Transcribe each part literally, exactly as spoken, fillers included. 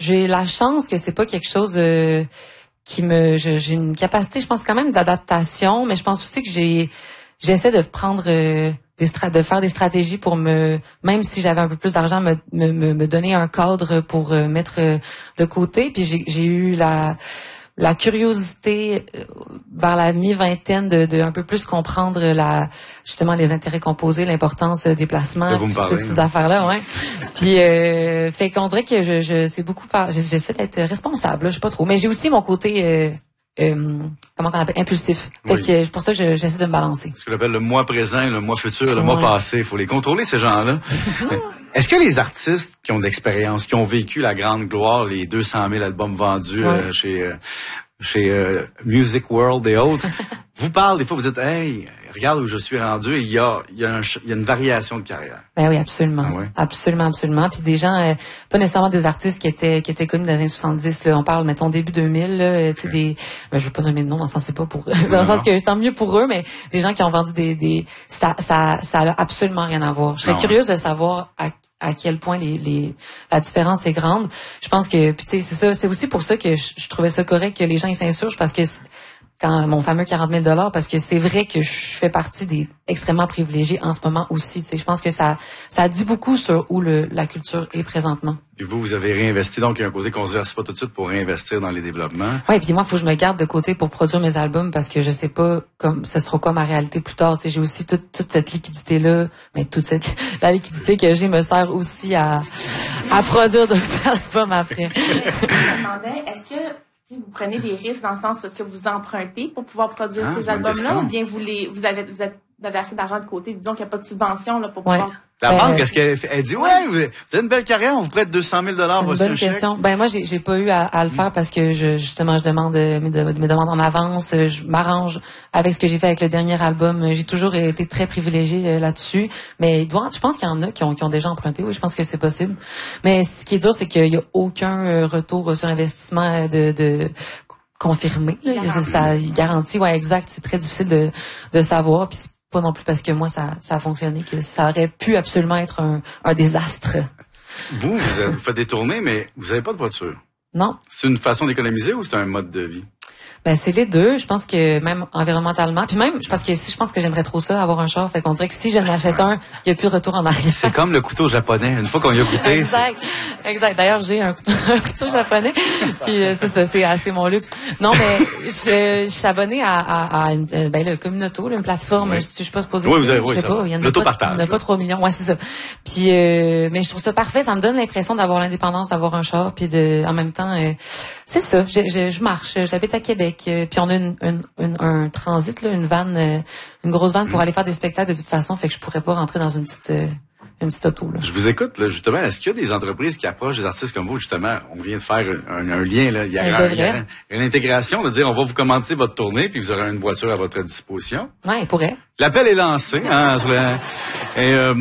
j'ai la chance que c'est pas quelque chose euh, qui me... Je, j'ai une capacité, je pense, quand même d'adaptation, mais je pense aussi que j'ai j'essaie de prendre... Euh, des stra- de faire des stratégies pour me, même si j'avais un peu plus d'argent, me, me, me donner un cadre pour euh, mettre euh, de côté. Puis j'ai, j'ai eu la, la curiosité euh, vers la mi-vingtaine de, de un peu plus comprendre la, justement les intérêts composés, l'importance des placements, toutes ces affaires-là, ouais. Puis euh, fait qu'on dirait que je, je c'est beaucoup par, j'essaie d'être responsable, là, je sais pas trop. Mais j'ai aussi mon côté euh, Euh, comment on appelle, impulsif. Fait oui. que c'est pour ça que je, j'essaie de me balancer. Ce qu'on appelle le mois présent, le mois futur, le ouais. mois passé. Il faut les contrôler, ces gens-là. Est-ce que les artistes qui ont de l'expérience, qui ont vécu la grande gloire, les deux cent mille albums vendus ouais. euh, chez euh, chez euh, Music World et autres, vous parlent des fois, vous dites, hey, regarde où je suis rendu, et il y a, il y a, un, il y a une variation de carrière. Ben oui, absolument. Ah ouais? Absolument, absolument. Puis des gens, euh, pas nécessairement des artistes qui étaient, qui étaient connus dans les années soixante-dix, là. On parle, mettons, début deux mille, là, tu sais, des, ben, je veux pas nommer de nom, dans le sens, c'est pas pour, dans le sens que tant mieux pour eux, mais des gens qui ont vendu des, des, ça, ça, ça a absolument rien à voir. Je serais ah curieuse ouais. de savoir à, à quel point les, les, la différence est grande. Je pense que, puis tu sais, c'est ça, c'est aussi pour ça que je, je trouvais ça correct que les gens ils s'insurgent parce que quand mon fameux quarante mille dollars, parce que c'est vrai que je fais partie des extrêmement privilégiés en ce moment aussi. Tu sais, je pense que ça, ça dit beaucoup sur où le, la culture est présentement. Puis vous, vous avez réinvesti, donc il y a un côté qu'on se verse pas tout de suite pour réinvestir dans les développements. Oui, puis moi, il faut que je me garde de côté pour produire mes albums parce que je sais pas comme ça sera quoi ma réalité plus tard. Tu sais, j'ai aussi toute, toute cette liquidité-là, mais toute cette la liquidité que j'ai me sert aussi à, à produire d'autres albums après. Je me demandais, est-ce que vous prenez des risques dans le sens est-ce que vous empruntez pour pouvoir produire ah, ces albums-là ou bien vous les vous avez vous êtes vous avez assez d'argent de côté, disons qu'il n'y a pas de subvention là pour ouais. pouvoir. La euh, banque, est-ce qu'elle elle dit, ouais, vous avez une belle carrière, on vous prête deux cent mille dollars. C'est une bonne question. Ben, moi, j'ai, j'ai pas eu à, à le faire parce que je, justement, je demande mes, mes demandes en avance. Je m'arrange avec ce que j'ai fait avec le dernier album. J'ai toujours été très privilégiée là-dessus. Mais, je pense qu'il y en a qui ont, qui ont déjà emprunté. Oui, je pense que c'est possible. Mais ce qui est dur, c'est qu'il y a aucun retour sur investissement de, de, confirmé, là. Garanti. Ça garantit, ouais, exact. C'est très difficile de, de savoir. Puis pas non plus parce que moi, ça, ça a fonctionné, que ça aurait pu absolument être un, un désastre. Vous, vous, avez, vous faites des tournées, mais vous n'avez pas de voiture. Non. C'est une façon d'économiser ou c'est un mode de vie? Ben, c'est les deux. Je pense que même environnementalement, puis même, parce que si je pense que j'aimerais trop ça, avoir un char, fait qu'on dirait que si je n'achète un, il n'y a plus de retour en arrière. C'est comme le couteau japonais. Une fois qu'on y a goûté. Exact. C'est... Exact. D'ailleurs, j'ai un couteau, un couteau japonais. Puis, euh, c'est ça, c'est assez mon luxe. Non, mais, je, je suis abonnée à, à, à une, ben, le Communauto, là, une plateforme, oui. je, je suis pas supposée. Oui, vous avez, oui, je sais pas, il y en a pas, il y en a pas trois millions. Ouais, c'est ça. Puis, euh, mais je trouve ça parfait. Ça me donne l'impression d'avoir l'indépendance, d'avoir un char, puis de, en même temps, euh, c'est ça. Je, je, je marche. J'habite à Québec. Euh, puis on a une, une, une, un transit, là, une vanne, euh, une grosse vanne pour aller faire des spectacles de toute façon. Fait que je pourrais pas rentrer dans une petite, euh, une petite auto. Là. Je vous écoute, là, justement. Est-ce qu'il y a des entreprises qui approchent des artistes comme vous, justement? On vient de faire un, un lien, là. Il y a, un, il y a une intégration de dire on va vous commenter votre tournée puis vous aurez une voiture à votre disposition. Ouais, il pourrait. L'appel est lancé. Hein, sur la, et, euh,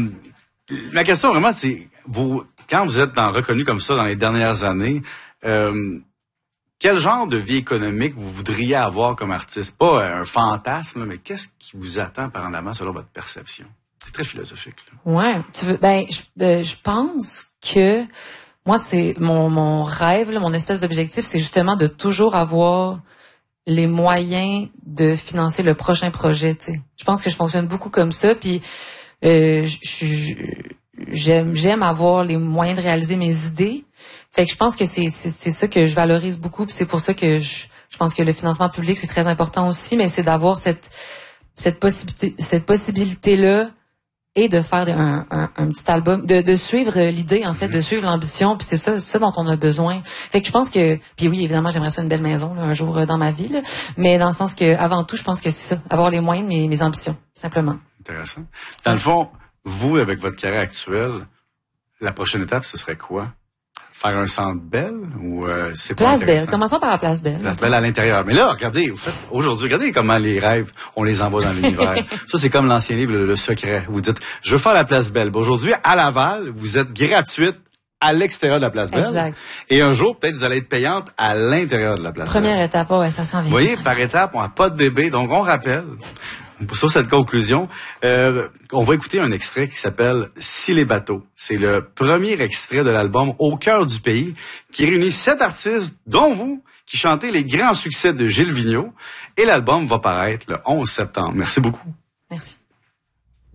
ma question vraiment, c'est vous, quand vous êtes dans, reconnu comme ça dans les dernières années, euh, quel genre de vie économique vous voudriez avoir comme artiste? Pas un fantasme, mais qu'est-ce qui vous attend par en avant selon votre perception? C'est très philosophique. Là. Ouais, tu veux, ben, je, ben, je pense que moi, c'est mon, mon rêve, là, mon espèce d'objectif, c'est justement de toujours avoir les moyens de financer le prochain projet. Tu sais, je pense que je fonctionne beaucoup comme ça, puis euh, je, j'aime, j'aime avoir les moyens de réaliser mes idées. Fait que je pense que c'est, c'est, c'est ça que je valorise beaucoup, puis c'est pour ça que je, je pense que le financement public c'est très important aussi, mais c'est d'avoir cette cette possibilité, cette possibilité-là et de faire un, un, un petit album, de, de suivre l'idée en fait, de suivre l'ambition, puis c'est ça, ça dont on a besoin. Fait que je pense que, puis oui évidemment j'aimerais ça une belle maison là, un jour euh, dans ma vie, là, mais dans le sens que avant tout je pense que c'est ça, avoir les moyens de mes, mes ambitions simplement. Intéressant. Dans le fond, vous avec votre carrière actuelle, la prochaine étape ce serait quoi? Faire un centre Bell ou euh, c'est pas Place Bell. Commençons par la Place Bell. Place Bell à l'intérieur. Mais là, regardez, vous faites aujourd'hui, regardez comment les rêves, on les envoie dans l'univers. Ça, c'est comme l'ancien livre, le, le secret. Vous dites, je veux faire la Place Bell. Bon, aujourd'hui, à Laval, vous êtes gratuite à l'extérieur de la Place Bell. Exact. Et un jour, peut-être, vous allez être payante à l'intérieur de la Place Première Bell. étape, ouais, ça s'en vient. Vous voyez, par étape, on n'a pas de bébé, donc on rappelle. Sur cette conclusion, euh, on va écouter un extrait qui s'appelle « Si les bateaux ». C'est le premier extrait de l'album « Au cœur du pays » qui réunit sept artistes, dont vous, qui chantez les grands succès de Gilles Vigneault. Et l'album va paraître le onze septembre. Merci beaucoup. Merci.